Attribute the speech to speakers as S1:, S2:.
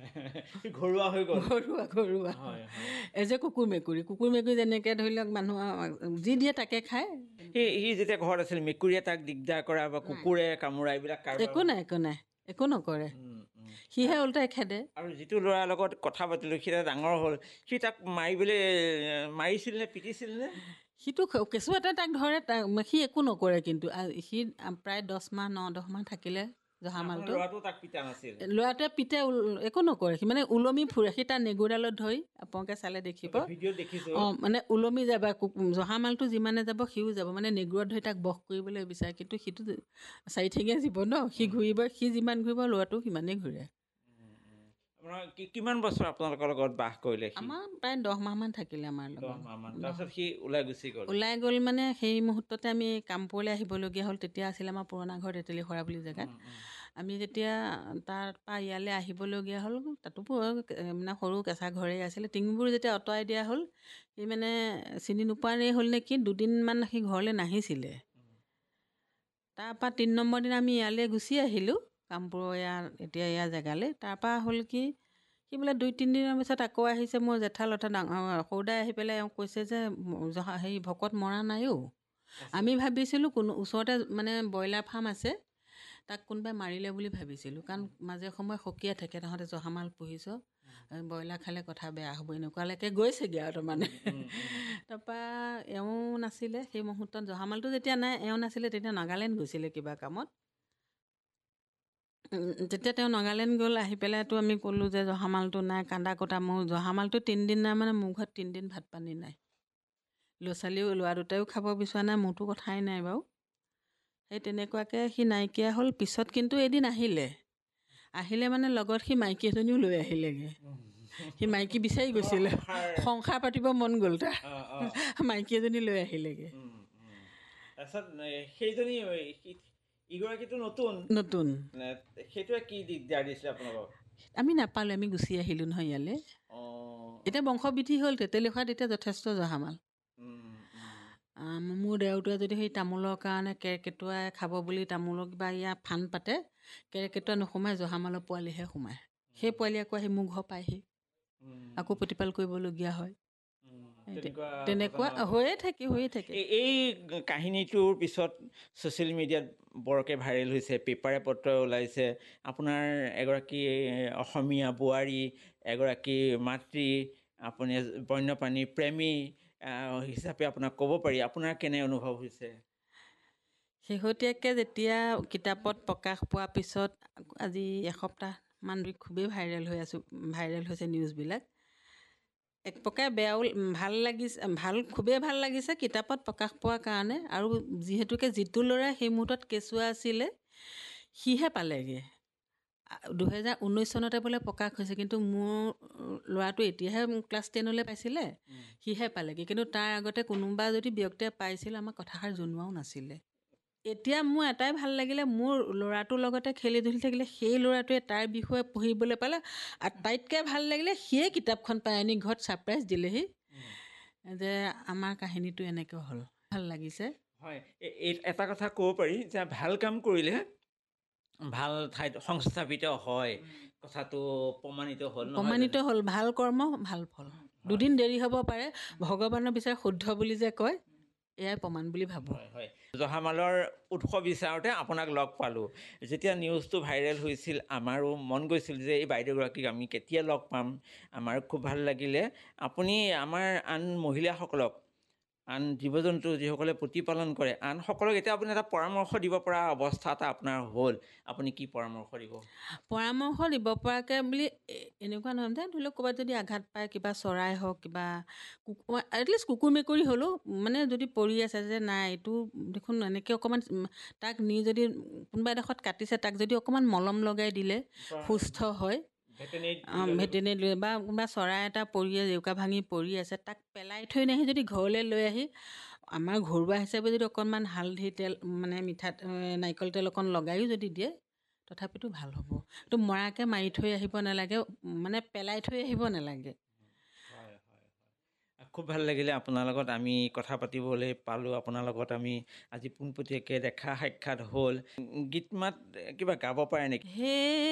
S1: ঘৰুৱা হৈ গ'ল
S2: ঘৰুৱা এই যে কুকুৰ মেকুৰী যেনেকৈ ধৰি লওক মানুহ যি দিয়ে তাকে খায়।
S1: সি যেতিয়া ঘৰত আছিল মেকুৰীয়ে তাক দিগদাৰ কৰা বা কুকুৰে কামোৰা এইবিলাক
S2: একো নকৰে। সিহে ওলটাই খেদে।
S1: আৰু যিটো ল'ৰাৰ লগত কথা পাতিলোঁ সি ডাঙৰ হ'ল, সি তাক মাৰিছিল নে পিটিছিল নে?
S2: সিটো কেঁচুৱাতে তাক ধৰে, সি একো নকৰে। কিন্তু সি প্ৰায় 10 মাহ থাকিলে জহামালটো। ল'ৰাটোৱে পিতে, একো নকৰে। সি মানে ওলমি ফুৰে। সি তাৰ নেগুৰডালত ধৰি আপোনালোকে চালে দেখিব, মানে ওলমি যায় বা জহামালটো যিমানে যাব সিও যাব, মানে নেগুৰত ধৰি তাক বশ কৰিবলৈ বিচাৰে। কিন্তু সিটো 4 ঠেঙীয়া জীৱ ন, সি ঘূৰিব, সি যিমান ঘূৰিব ল'ৰাটো সিমানেই ঘূৰে।
S1: কিমান বছৰ আপোনালোকৰ লগত বাস কৰিলে?
S2: আমাৰ প্ৰায় 10 মাহমান থাকিলে আমাৰ লগত।
S1: 10 মাহমান। তাৰপিছত সি ওলাই
S2: গ'ল মানে সেই মুহূৰ্ততে আমি কামপুৰলৈ আহিবলগীয়া হ'ল। তেতিয়া আছিলে আমাৰ পুৰণা ঘৰ তেতেলীখৰা বুলি জেগাত। আমি যেতিয়া তাৰ পৰা ইয়ালৈ আহিবলগীয়া হ'ল, তাতো মানে সৰু কেঁচা ঘৰেই আছিলে। টিংবোৰ যেতিয়া আঁতৰাই দিয়া হ'ল, সি মানে চিনি নোপোৱাৰেই হ'ল নেকি, 2 দিনমান সি ঘৰলৈ নাহিছিলে। তাৰপৰা 3 নম্বৰ দিনা আমি ইয়ালৈ গুচি আহিলোঁ, কামপুৰৰ এতিয়া ইয়াৰ জেগালৈ। তাৰপৰা হ'ল কি, সি বোলে 2-3 দিনৰ পিছত আকৌ আহিছে। মোৰ জেঠালতা সৰুদাই আহি পেলাই কৈছে যে ভকত মৰা নাইও। আমি ভাবিছিলোঁ কোনো ওচৰতে মানে ব্ৰইলাৰ ফাৰ্ম আছে, তাক কোনোবাই মাৰিলে বুলি ভাবিছিলোঁ। কাৰণ মাজে সময়ে সকিয়াই থাকে, তহঁতে জহামাল পুহিছ, ব্ৰইলাৰ খালে কথা বেয়া হ'ব, এনেকুৱালৈকে গৈছেগৈ আৰু তাৰমানে। তাৰপৰা এওঁ নাছিলে সেই মুহূৰ্তত। জহামালটো যেতিয়া নাই, এওঁ নাছিলে, তেতিয়া নাগালেণ্ড গৈছিলে কিবা কামত। যেতিয়া তেওঁ নাগালেণ্ড গ'ল, আহি পেলাইতো আমি ক'লোঁ যে জহামালটো নাই, কান্দা কোটা। মোৰ জহামালটো 3 দিন নাই, মানে মোৰ ঘৰত 3 দিন ভাত পানী নাই। ল'ৰা দুটাইও খাব বিচৰা নাই, মোৰতো কথাই নাই বাৰু। সেই তেনেকুৱাকৈ সি নাইকিয়া হ'ল। পিছত কিন্তু এদিন আহিলে মানে লগত সি মাইকী এজনীও লৈ আহিলেগৈ। সি মাইকী বিচাৰি গৈছিলে, সংসাৰ পাতিব মন গ'ল তাৰ, মাইকী এজনী লৈ আহিলেগৈ।
S1: তাৰপিছত সেইজনী ইগৰাকীটো নতুন, সেইটোৱে কি দিগদাৰ দিছিলে আপোনালোকক?
S2: আমি নাপালোঁ, আমি গুচি আহিলোঁ নহয় ইয়ালৈ। এতিয়া বংশবৃদ্ধি হ'ল, তেতেলীখৰাত এতিয়া যথেষ্ট জহামাল। মোৰ দেউৰটোৱে যদি সেই তামোলৰ কাৰণে কেৰ্কেটুৱাই খাব বুলি তামোলৰ কিবা ইয়াৰ ফান পাতে, কেৰ্কেটুৱা নোসোমাই, জহামালৰ পোৱালিহে সোমায়। সেই পোৱালি আকৌ আহি মোৰ ঘৰ পায়হি, আকৌ প্ৰতিপাল কৰিবলগীয়া হয়। তেনেকুৱা হৈয়ে থাকে।
S1: এই কাহিনীটোৰ পিছত ছ'চিয়েল মিডিয়াত বৰকৈ ভাইৰেল হৈছে, পেপাৰে পত্ৰই ওলাইছে। আপোনাৰ এগৰাকী অসমীয়া বোৱাৰী, এগৰাকী মাতৃ, আপুনি বন্যপ্ৰাণী প্ৰেমী হিচাপে আপোনাক ক'ব পাৰি, আপোনাৰ কেনে অনুভৱ হৈছে?
S2: শেহতীয়াকৈ যেতিয়া কিতাপত প্ৰকাশ পোৱাৰ পিছত আজি এসপ্তাহমান ধৰি খুবেই ভাইৰেল হৈছে নিউজবিলাক। এক প্ৰকাৰে বেয়াও, খুবেই ভাল লাগিছে কিতাপত প্ৰকাশ পোৱাৰ কাৰণে। আৰু যিহেতুকে যিটো ল'ৰাই সেই মুহূৰ্তত কেঁচুৱা আছিলে, সিহে পালেগৈ। 2019 চনতে বোলে প্ৰকাশ হৈছে, কিন্তু মোৰ ল'ৰাটো এতিয়াহে ক্লাছ 10লৈ পাইছিলে, সিহে পালেগৈ। কিন্তু তাৰ আগতে কোনোবা যদি ব্যক্তিয়ে পাইছিল, আমাক কথাষাৰ জনোৱাও নাছিলে। এতিয়া মোৰ এটাই ভাল লাগিলে, মোৰ ল'ৰাটোৰ লগতে খেলি ধূলি থাকিলে সেই ল'ৰাটোৱে তাৰ বিষয়ে পঢ়িবলৈ পালে। আটাইতকৈ ভাল লাগিলে, সিয়ে কিতাপখন পাই আনি ঘৰত ছাৰপ্ৰাইজ দিলেহি যে আমাৰ কাহিনীটো এনেকৈ হ'ল। ভাল লাগিছে।
S1: হয়, এটা কথা ক'ব পাৰি যে ভাল কাম কৰিলে ভাল ঠাইত সংস্থাপিত হয়, কথাটো প্ৰমাণিত হ'ল।
S2: ভাল কৰ্ম ভাল ফল। 2 দিন দেৰি হ'ব পাৰে, ভগৱানৰ বিচাৰ শুদ্ধ বুলি যে কয়, এয়াই প্ৰমাণ বুলি ভাবোঁ।
S1: হয়, জহামালৰ উৎস বিচাৰোঁতে আপোনাক লগ পালোঁ। যেতিয়া নিউজটো ভাইৰেল হৈছিল, আমাৰো মন গৈছিল যে এই বাইদেউগৰাকীক আমি কেতিয়া লগ পাম। আমাৰ খুব ভাল লাগিলে। আপুনি আমাৰ আন মহিলাসকলক, আন জীৱ জন্তু যিসকলে প্ৰতিপালন কৰে, আনসকলক এতিয়া আপুনি এটা পৰামৰ্শ দিব পৰা অৱস্থা এটা আপোনাৰ হ'ল, আপুনি কি পৰামৰ্শ দিব?
S2: পৰামৰ্শ দিব পৰাকৈ বুলি এনেকুৱা নহয় যে ধৰি লওক ক'ৰবাত যদি আঘাত পায়, কিবা চৰাই হওক, কিবা এটলিষ্ট কুকুৰ মেকুৰী হ'লেও মানে যদি পৰি আছে যে নাই এইটো দেখোন এনেকৈ অকণমান তাক নি যদি কোনোবা এডোখৰত কাটিছে, তাক যদি অকণমান মলম লগাই দিলে সুস্থ হয়। ভেটেনেৰী বা কোনোবা চৰাই এটা জেউকা ভাঙি পৰি আছে, তাক পেলাই থৈ নাহি যদি ঘৰলৈ লৈ আহি আমাৰ ঘৰুৱা হিচাপে যদি অকণমান হালধি তেল মানে নাৰিকল তেল অকণ লগায়ো যদি দিয়ে, তথাপিতো ভাল হ'ব। তো মৰাকৈ মাৰি থৈ আহিব নালাগে, মানে পেলাই থৈ আহিব নালাগে।
S1: খুব ভাল লাগিলে আপোনাৰ লগত আমি কথা পাতিবলৈ পালোঁ। আপোনাৰ লগত আমি আজি পোনপটীয়াকৈ দেখা সাক্ষাৎ হ'ল। গীত মাত কিবা গাব পাৰে নেকি?